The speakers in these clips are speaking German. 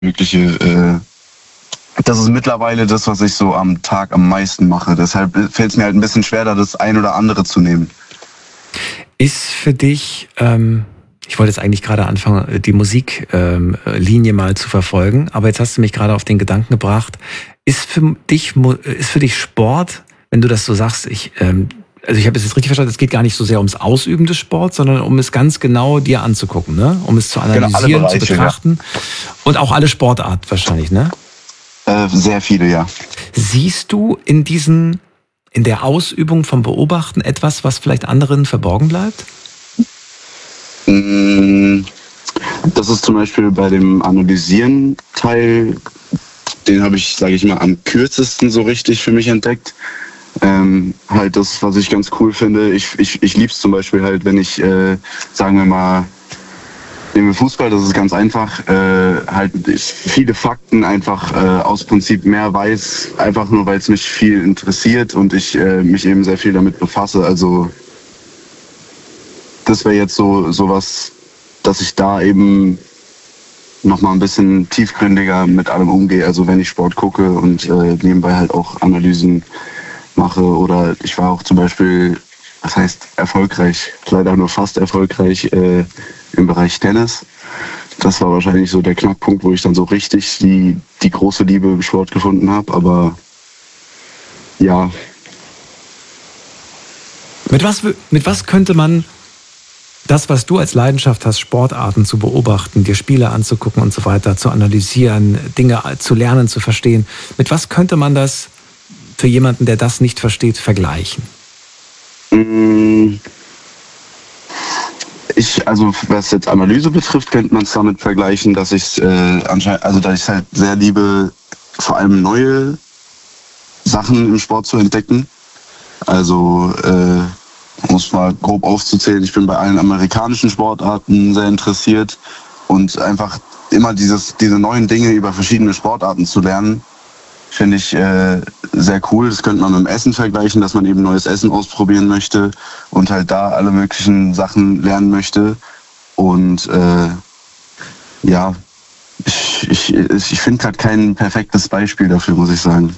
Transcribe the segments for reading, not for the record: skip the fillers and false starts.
mögliche. Das ist mittlerweile das, was ich so am Tag am meisten mache. Deshalb fällt es mir halt ein bisschen schwer, da das ein oder andere zu nehmen. Ist für dich, ich wollte jetzt eigentlich gerade anfangen, die Musiklinie mal zu verfolgen, aber jetzt hast du mich gerade auf den Gedanken gebracht, ist für dich Sport, wenn du das so sagst, also ich habe es jetzt richtig verstanden, es geht gar nicht so sehr ums Ausüben des Sports, sondern um es ganz genau dir anzugucken, ne? Um es zu analysieren, Genau, alle Bereiche, zu betrachten. Ja. Und auch alle Sportarten wahrscheinlich, ne? Sehr viele, ja. Siehst du in der Ausübung vom Beobachten etwas, was vielleicht anderen verborgen bleibt? Das ist zum Beispiel bei dem Analysieren-Teil, den habe ich, sage ich mal, am kürzesten so richtig für mich entdeckt. Halt das, was ich ganz cool finde. Ich liebe es zum Beispiel halt, wenn ich, sagen wir mal, nehmen wir Fußball, das ist ganz einfach, halt viele Fakten einfach aus Prinzip mehr weiß, einfach nur, weil es mich viel interessiert und ich mich eben sehr viel damit befasse. Also das wäre jetzt sowas, dass ich da eben nochmal ein bisschen tiefgründiger mit allem umgehe. Also wenn ich Sport gucke und nebenbei halt auch Analysen mache, oder ich war auch zum Beispiel, was heißt erfolgreich, leider nur fast erfolgreich im Bereich Tennis. Das war wahrscheinlich so der Knackpunkt, wo ich dann so richtig die große Liebe im Sport gefunden habe, aber ja. Mit was könnte man das, was du als Leidenschaft hast, Sportarten zu beobachten, dir Spiele anzugucken und so weiter, zu analysieren, Dinge zu lernen, zu verstehen, mit was könnte man das für jemanden, der das nicht versteht, vergleichen? Also was jetzt Analyse betrifft, könnte man es damit vergleichen, dass ich dass ich halt sehr liebe, vor allem neue Sachen im Sport zu entdecken. Also um es mal grob aufzuzählen, ich bin bei allen amerikanischen Sportarten sehr interessiert und einfach immer diese neuen Dinge über verschiedene Sportarten zu lernen, finde ich sehr cool. Das könnte man mit dem Essen vergleichen, dass man eben neues Essen ausprobieren möchte und halt da alle möglichen Sachen lernen möchte. Und ja, ich finde gerade kein perfektes Beispiel dafür, muss ich sagen.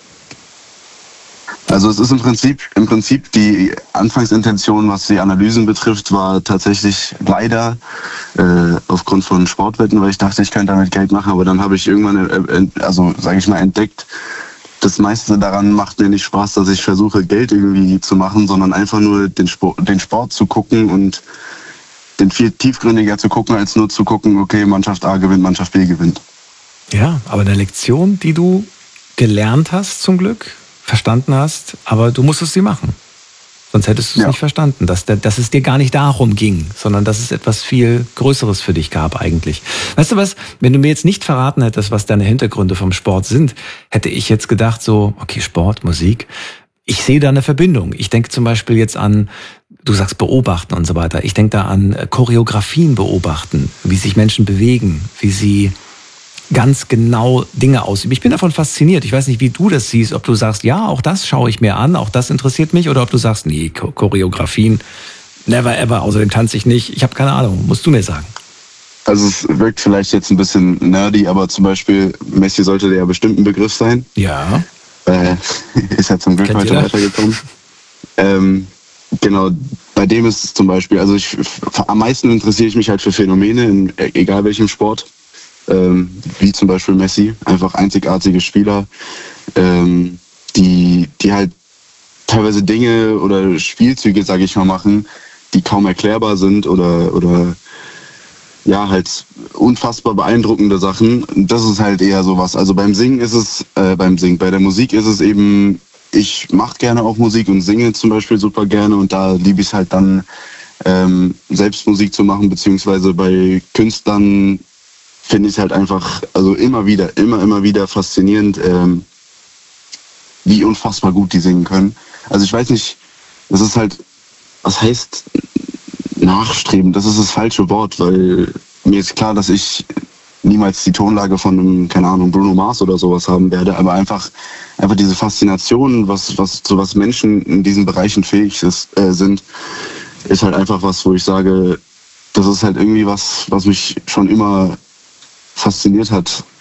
Also es ist im Prinzip die Anfangsintention, was die Analysen betrifft, war tatsächlich leider aufgrund von Sportwetten, weil ich dachte, ich könnte damit Geld machen, aber dann habe ich irgendwann, entdeckt, das meiste daran macht mir nicht Spaß, dass ich versuche, Geld irgendwie zu machen, sondern einfach nur den Sport zu gucken und den viel tiefgründiger zu gucken, als nur zu gucken, okay, Mannschaft A gewinnt, Mannschaft B gewinnt. Ja, aber eine Lektion, die du gelernt hast zum Glück, verstanden hast, aber du musstest sie machen. Sonst hättest du es nicht verstanden, dass es dir gar nicht darum ging, sondern dass es etwas viel Größeres für dich gab eigentlich. Weißt du was, wenn du mir jetzt nicht verraten hättest, was deine Hintergründe vom Sport sind, hätte ich jetzt gedacht so, okay, Sport, Musik, ich sehe da eine Verbindung. Ich denke zum Beispiel jetzt an, du sagst beobachten und so weiter, ich denke da an Choreografien beobachten, wie sich Menschen bewegen, wie sie ganz genau Dinge ausüben. Ich bin davon fasziniert. Ich weiß nicht, wie du das siehst, ob du sagst, ja, auch das schaue ich mir an, auch das interessiert mich, oder ob du sagst, nee, Choreografien, never ever, außerdem tanze ich nicht. Ich habe keine Ahnung, musst du mir sagen. Also es wirkt vielleicht jetzt ein bisschen nerdy, aber zum Beispiel Messi sollte der ja bestimmt ein Begriff sein. Ja. Ist ja zum Glück Kennt heute jeder weitergekommen. Genau, bei dem ist es zum Beispiel, also am meisten interessiere ich mich halt für Phänomene, in egal welchem Sport. Wie zum Beispiel Messi, einfach einzigartige Spieler, die halt teilweise Dinge oder Spielzüge, sage ich mal, machen, die kaum erklärbar sind oder ja, halt unfassbar beeindruckende Sachen. Das ist halt eher sowas. Also beim Singen ist es, bei der Musik ist es eben, ich mache gerne auch Musik und singe zum Beispiel super gerne und da liebe ich es halt dann, selbst Musik zu machen, beziehungsweise bei Künstlern finde ich es halt einfach, also immer wieder faszinierend, wie unfassbar gut die singen können. Also ich weiß nicht, das ist halt, was heißt nachstreben? Das ist das falsche Wort, weil mir ist klar, dass ich niemals die Tonlage von einem, keine Ahnung, Bruno Mars oder sowas haben werde, aber einfach diese Faszination, was Menschen in diesen Bereichen fähig sind, ist halt einfach was, wo ich sage, das ist halt irgendwie was mich schon immer fasziniert hat.